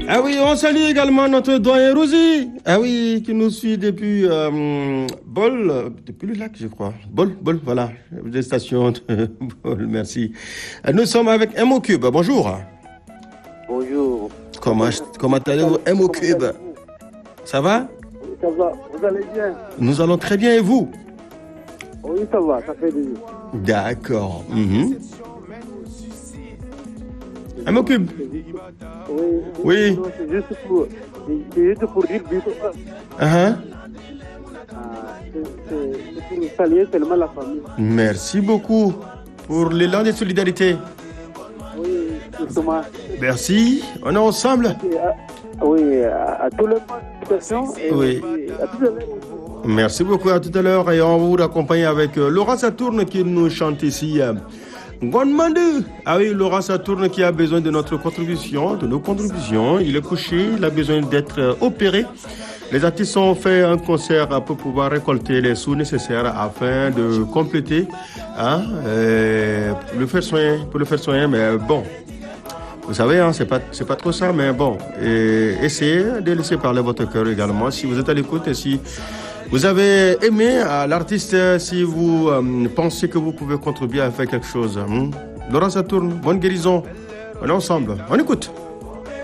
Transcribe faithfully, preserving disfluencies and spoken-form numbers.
Ah oui, on salue également notre doyen Rosie. Ah oui, qui nous suit depuis euh, Bol, euh, depuis le lac, je crois. Bol, Bol, voilà, des stations de Bol, merci. Euh, Nous sommes avec M O Cube. Bonjour. Bonjour. Comment, comment allez-vous, M O Cube? Ça va? Ça va, vous allez bien? Nous allons très bien et vous? Oui, ça va, ça fait du D'accord. Mhm. M O Cube. Oui, Oui. c'est juste pour, c'est juste pour dire du Uh -huh. c'est pour saluer seulement la famille. Merci beaucoup pour l'élan de solidarité. Oui, justement. Merci. On est ensemble. À, oui, à, à tout le monde. Et oui. À tout à l'heure. Merci beaucoup, à tout à l'heure. Et on vous accompagne avec euh, Laura Saturne qui nous chante ici. Euh, Gondmandu. Ah oui, Laura Saturne qui a besoin de notre contribution, de nos contributions. Il est couché, il a besoin d'être euh, opéré. Les artistes ont fait un concert pour pouvoir récolter les sous nécessaires afin de compléter, hein, euh, pour le faire soigner, pour le faire soigner. Mais bon, vous savez, hein, c'est pas, c'est pas trop ça, mais bon, et essayez de laisser parler votre cœur également. Si vous êtes à l'écoute et si vous avez aimé euh, l'artiste, si vous euh, pensez que vous pouvez contribuer à faire quelque chose, hein. Laura Saturne, bonne guérison. On est ensemble. On écoute.